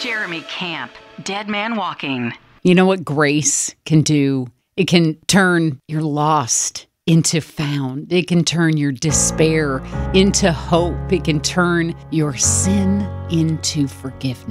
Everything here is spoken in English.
Jeremy Camp, Dead Man Walking. You know what grace can do? It can turn your lost into found. It can turn your despair into hope. It can turn your sin into forgiveness.